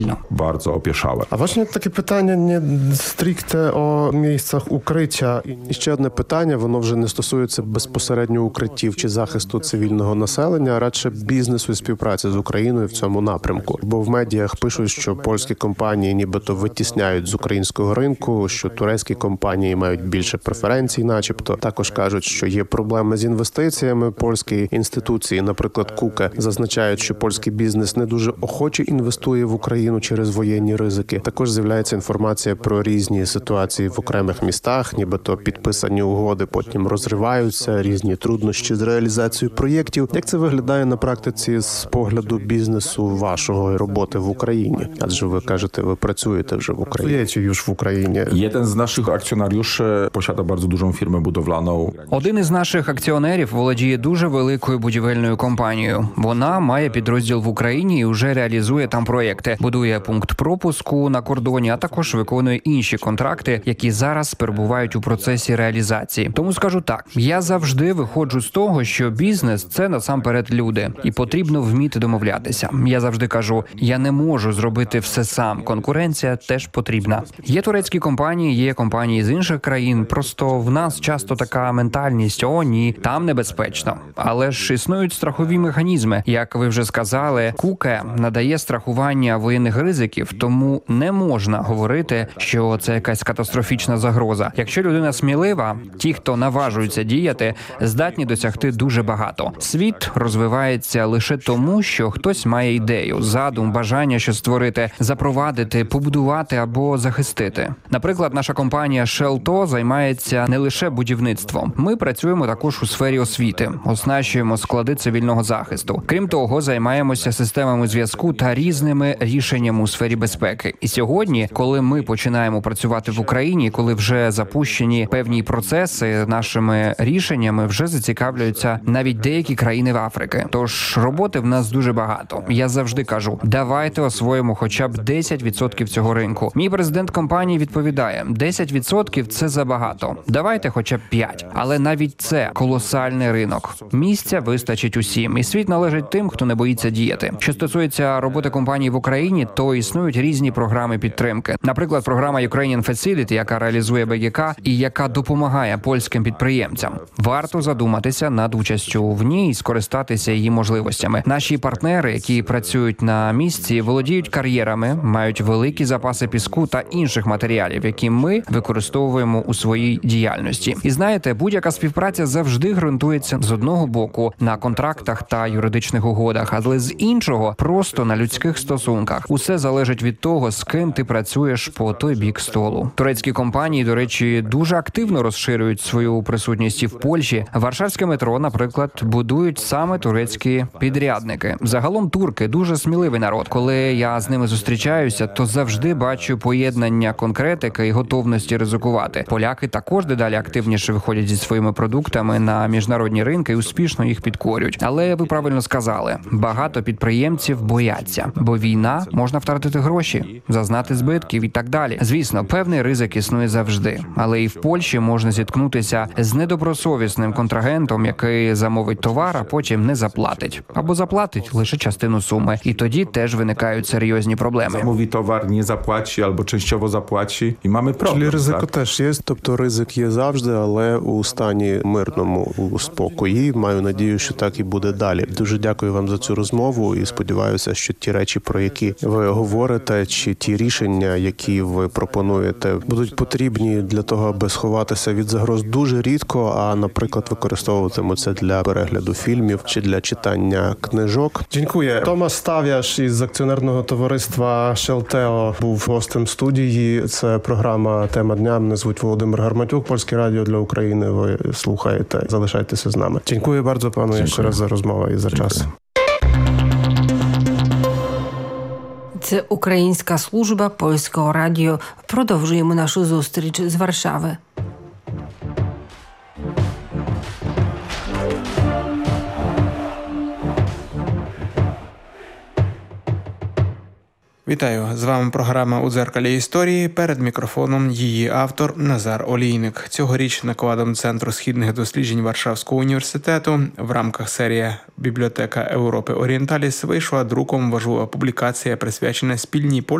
bardzo opieszałe. A właśnie takie питання не стрикте о місцях укриття. І ще одне питання, воно вже не стосується безпосередньо укриттів чи захисту цивільного населення, а радше бізнесу і співпраці з Україною в цьому напрямку. Бо в медіях пишуть, що польські компанії нібито витісняють з українського ринку, що турецькі компанії мають більше преференцій начебто. Також кажуть, що є проблеми з інвестиціями. Польські інституції, наприклад, КУКЕ, зазначають, що польський бізнес не дуже охоче інвестує в Україну через воєнні ризики. Також з'являється інформація про різні ситуації в окремих містах, нібито підписані угоди потім розриваються, різні труднощі з реалізацією проєктів. Як це виглядає на практиці з погляду бізнесу вашого роботи в Україні? Адже ви кажете, ви працюєте вже в Україні. Працюєте już в Україні. Jeden z naszych akcjonariuszy posiada bardzo dużą firmę budowlaną. Один із наших акціонерів володіє дуже великою будівельною компанією. Вона має підрозділ в Україні і вже реалізує там проєкти. Будує пункт пропуску на кордоні, а також виконує інші контракти, які зараз перебувають у процесі реалізації. Тому скажу так, я завжди виходжу з того, що бізнес – це насамперед люди. І потрібно вміти домовлятися. Я завжди кажу, я не можу зробити все сам. Конкуренція теж потрібна. Є турецькі компанії, є компанії з інших країн. Просто в нас часто така ментальність: о, ні, там небезпечно. Але ж існують страхові механізми. Як ви вже сказали, КУКЕ надає страхування воєнних ризиків, тому не можна говорити, що це якась катастрофічна загроза. Якщо людина смілива, ті, хто наважуються діяти, здатні досягти дуже багато. Світ розвивається лише тому, що хтось має ідею, задум, бажання щось створити, запровадити, побудувати або захистити. Наприклад, наша компанія Shelto займається не лише будівництвом. Ми працюємо також у сфері освіти, оснащуємо склади цивільного захисту. Крім того, займаємося системами зв'язку та різними рішеннями у сфері безпеки. І сьогодні, коли ми починаємо працювати в Україні, коли вже запущені певні процеси, нашими рішеннями вже зацікавлюються навіть деякі країни в Африки. Тож роботи в нас дуже багато. Я завжди кажу, давайте освоїмо хоча б 10% цього ринку. Мій президент компанії відповідає, 10% – це забагато. Давайте хоча б 5%. Але навіть це колосальний ринок. Місця вистачить усім. І світ належить тим, хто не боїться діяти. Що стосується роботи компанії в Україні, то існують різні програми підтримки. Наприклад, програма Ukrainian Facility, яка реалізує БГК і яка допомагає польським підприємцям. Варто задуматися над участю в ній і скористатися її можливостями. Наші партнери, які працюють на місці, володіють кар'єрами, мають великі запаси піску та інших матеріалів, які ми використовуємо у своїй діяльності. І знаєте, будь-яка співпраця завжди ґрунтується з одного боку на контрактах та юридичних угодах, але з іншого просто на людських стосунках. Усе залежить від того, з ким ти працюєш по той бік столу. Турецькі компанії, до речі, дуже активно розширюють свою присутність і в Польщі. Варшавське метро, наприклад, будують саме турецькі підрядники. Загалом турки дуже сміливий народ. Коли я з ними зустрічаюся, то завжди бачу поєднання конкретики і готовності ризикувати. Поляки також дедалі активніше виходять зі своїми продуктами на міжнародні ринки і успішно їх підкорюють. Але ви правильно сказали, багато підприємців бояться, бо війна, можна втратити гроші, зазнати збитків і так далі. Звісно, певний ризик існує завжди, але і в Польщі можна зіткнутися з недобросовісним контрагентом, який замовить товар, а потім не заплатить. Або заплатить лише частину суми. І тоді теж виникають серйозні проблеми. Zamówi towar, nie zapłaci albo częściowo zapłaci i mamy problem. Czyli ryzyko теж є, тобто ризик є завжди, але у стані мирному, у спокої. Маю надію, що так і буде далі. Дуже дякую вам за цю розмову і сподіваюся, що ті речі, про які ви говорите, чи ті рішення, які ви пропонуєте, будуть потрібні для того, аби сховатися від загроз дуже рідко, а, наприклад, використовуватимуть це для перегляду фільмів чи для читання книжок. Дякую. Томас Став'яш із акціонерного товариства Shelto був гостем студії. Це програма «Тема дня». Мене звуть Володимир Гарматюк. Польське радіо для України. Ви слухаєте. Залишайтеся з нами. Дякую bardzo пану ще раз за розмову і за час. Це Українська служба Польського радіо. Продовжуємо нашу зустріч з Варшави. Вітаю! З вами програма «У дзеркалі історії». Перед мікрофоном її автор Назар Олійник. Цьогоріч накладом Центру східних досліджень Варшавського університету в рамках серії «Бібліотека Європи Орієнталіс» вийшла друком важлива публікація, присвячена спільній